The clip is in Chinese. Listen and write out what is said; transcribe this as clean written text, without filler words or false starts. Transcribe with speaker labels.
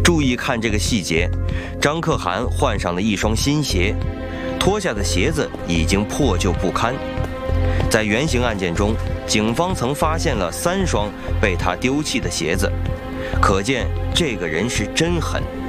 Speaker 1: 注意看这个细节，张可汗换上了一双新鞋，脱下的鞋子已经破旧不堪。在原型案件中，警方曾发现了3双被他丢弃的鞋子，可见这个人是真狠。